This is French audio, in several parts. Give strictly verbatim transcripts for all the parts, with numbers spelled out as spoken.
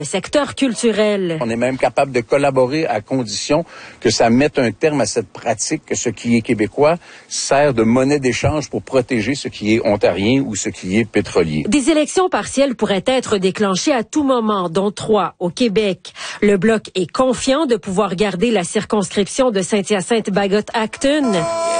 Le secteur culturel. On est même capable de collaborer à condition que ça mette un terme à cette pratique que ce qui est québécois sert de monnaie d'échange pour protéger ce qui est ontarien ou ce qui est pétrolier. Des élections partielles pourraient être déclenchées à tout moment, dont trois au Québec. Le Bloc est confiant de pouvoir garder la circonscription de Saint-Hyacinthe-Bagot-Acton.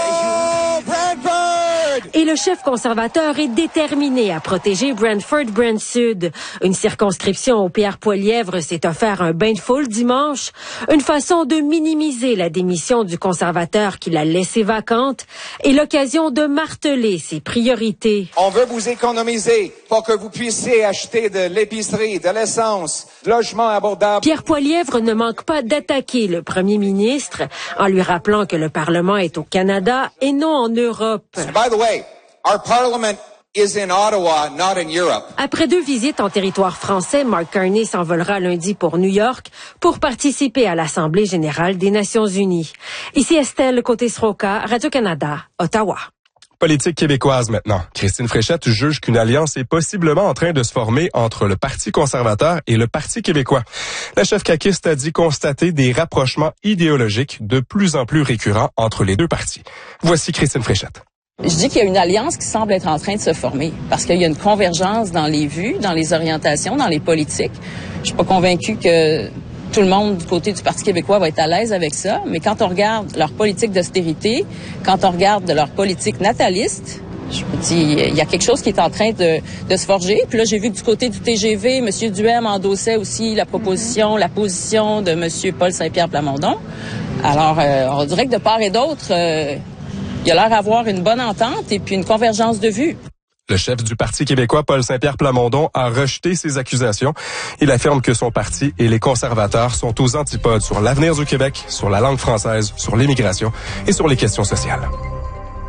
Et le chef conservateur est déterminé à protéger Brantford-Brant-Sud. Une circonscription où Pierre Poilievre s'est offert un bain de foule dimanche. Une façon de minimiser la démission du conservateur qui l'a laissée vacante et l'occasion de marteler ses priorités. On veut vous économiser pour que vous puissiez acheter de l'épicerie, de l'essence, de logements abordables. Pierre Poilievre ne manque pas d'attaquer le premier ministre en lui rappelant que le Parlement est au Canada et non en Europe. By the way, our parliament is in Ottawa, not in Europe. Après deux visites en territoire français, Mark Carney s'envolera lundi pour New York pour participer à l'Assemblée générale des Nations unies. Ici Estelle Côté-Sroka, Radio-Canada, Ottawa. Politique québécoise maintenant. Christine Fréchette juge qu'une alliance est possiblement en train de se former entre le Parti conservateur et le Parti québécois. La chef caquiste a dit constater des rapprochements idéologiques de plus en plus récurrents entre les deux partis. Voici Christine Fréchette. Je dis qu'il y a une alliance qui semble être en train de se former parce qu'il y a une convergence dans les vues, dans les orientations, dans les politiques. Je suis pas convaincue que tout le monde du côté du Parti québécois va être à l'aise avec ça, mais quand on regarde leur politique d'austérité, quand on regarde leur politique nataliste, je me dis, il y a quelque chose qui est en train de, de se forger. Puis là, j'ai vu que du côté du T G V, M. Duhem endossait aussi la proposition, la position de M. Paul Saint-Pierre Plamondon. Alors, euh, on dirait que de part et d'autre, euh, il y a l'air d'avoir une bonne entente et puis une convergence de vues. Le chef du Parti québécois, Paul Saint-Pierre Plamondon, a rejeté ces accusations. Il affirme que son parti et les conservateurs sont aux antipodes sur l'avenir du Québec, sur la langue française, sur l'immigration et sur les questions sociales.